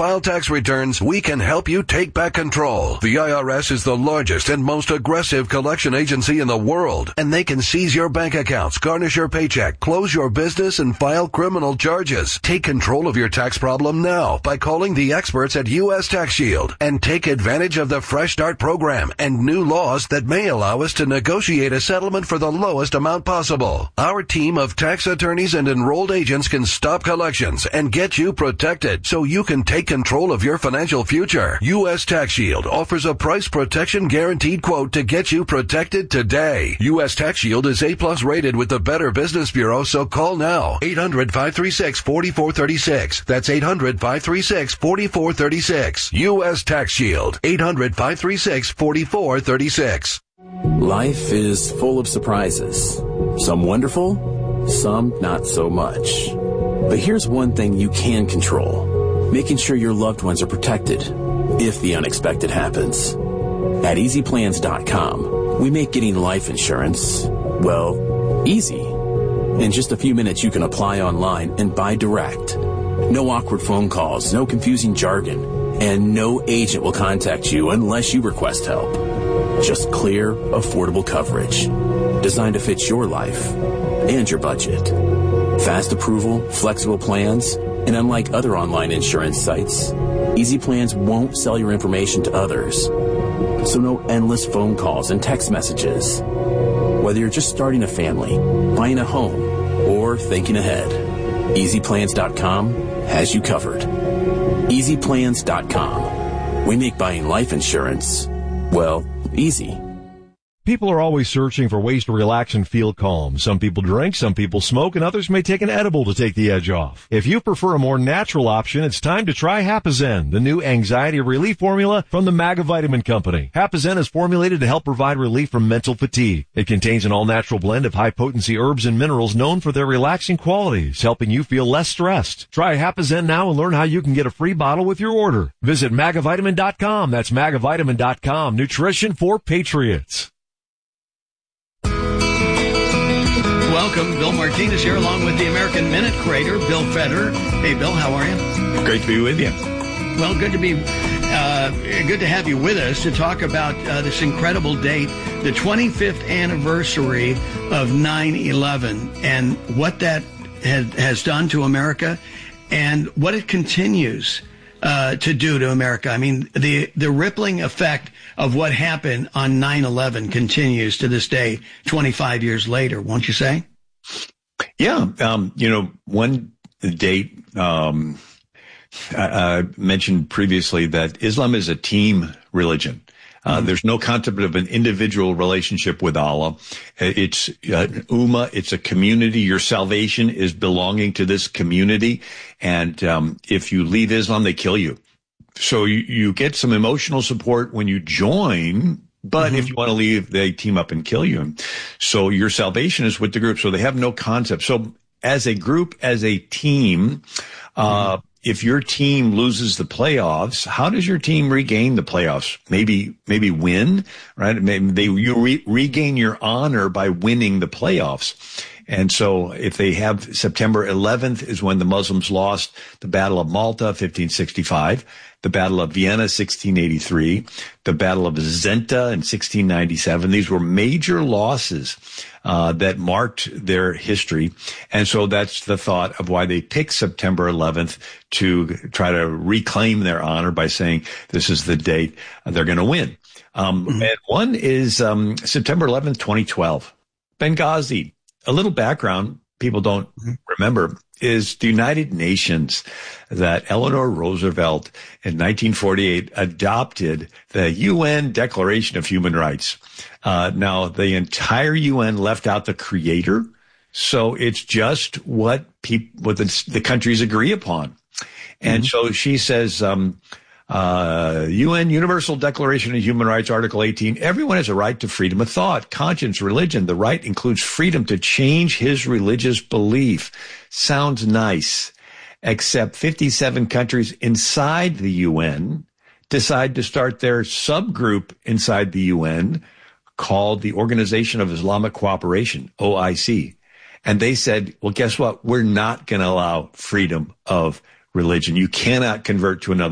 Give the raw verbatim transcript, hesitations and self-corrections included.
file tax returns, we can help you take back control. The I R S is the largest and most aggressive collection agency in the world, and they can seize your bank accounts, garnish your paycheck, close your business, and file criminal charges. Take control of your tax problem now by calling the experts at U S Tax Shield and take advantage of the Fresh Start program and new laws that may allow us to negotiate a settlement for the lowest amount possible. Our team of tax attorneys and enrolled agents can stop collections and get you protected so you can take control of your financial future. U S Tax Shield offers a price protection guaranteed quote to get you protected today. U S Tax Shield is A plus rated with the Better Business Bureau, so call now. eight hundred, five three six, four four three six. That's eight hundred, five three six, four four three six. U S Tax Shield. eight hundred, five three six, four four three six. Life is full of surprises. Some wonderful, some not so much. But here's one thing you can control: making sure your loved ones are protected if the unexpected happens. At easy plans dot com, we make getting life insurance, well, easy. In just a few minutes, you can apply online and buy direct. No awkward phone calls, no confusing jargon, and no agent will contact you unless you request help. Just clear, affordable coverage designed to fit your life and your budget. Fast approval, flexible plans, and unlike other online insurance sites, Easy Plans won't sell your information to others. So no endless phone calls and text messages. Whether you're just starting a family, buying a home, or thinking ahead, easy plans dot com has you covered. easy plans dot com. We make buying life insurance, well, easy. People are always searching for ways to relax and feel calm. Some people drink, some people smoke, and others may take an edible to take the edge off. If you prefer a more natural option, it's time to try Hapazen, the new anxiety relief formula from the Magavitamin Company. Hapazen is formulated to help provide relief from mental fatigue. It contains an all-natural blend of high-potency herbs and minerals known for their relaxing qualities, helping you feel less stressed. Try Hapazen now and learn how you can get a free bottle with your order. Visit Magavitamin dot com. That's Magavitamin dot com. Nutrition for patriots. Welcome. Bill Martinez here along with the American Minute creator, Bill Federer. Hey, Bill, how are you? Great to be with you. Well, good to be, uh, good to have you with us to talk about uh, this incredible date, the twenty-fifth anniversary of nine eleven, and what that has, has done to America and what it continues uh, to do to America. I mean, the, the rippling effect of what happened on nine eleven continues to this day, twenty-five years later, won't you say? Yeah. Um, you know, one date, um, I, I mentioned previously that Islam is a team religion. Uh, mm-hmm. There's no concept of an individual relationship with Allah. It's an ummah. It's a community. Your salvation is belonging to this community. And, um, if you leave Islam, they kill you. So you, you get some emotional support when you join, but mm-hmm. if you want to leave, they team up and kill you. So your salvation is with the group. So they have no concept. So as a group, as a team, uh, mm-hmm. if your team loses the playoffs, how does your team regain the playoffs? Maybe, maybe win, right? Maybe they, you re- regain your honor by winning the playoffs. And so if they have September eleventh is when the Muslims lost the Battle of Malta, fifteen sixty-five, the Battle of Vienna, sixteen eighty-three, the Battle of Zenta in sixteen ninety-seven. These were major losses uh, that marked their history. And so that's the thought of why they picked September eleventh to try to reclaim their honor by saying this is the date they're going to win. Um, mm-hmm. And one is um, September eleventh, twenty twelve, Benghazi. A little background people don't remember is the United Nations, that Eleanor Roosevelt in nineteen forty-eight adopted the U N Declaration of Human Rights. Uh, now the entire U N left out the creator. So it's just what people, what the, the countries agree upon. And mm-hmm. so she says, um, Uh, U N Universal Declaration of Human Rights, Article eighteen, everyone has a right to freedom of thought, conscience, religion. The right includes freedom to change his religious belief. Sounds nice, except fifty-seven countries inside the U N decide to start their subgroup inside the U N called the Organization of Islamic Cooperation, O I C. And they said, well, guess what? We're not going to allow freedom of religion. You cannot convert to another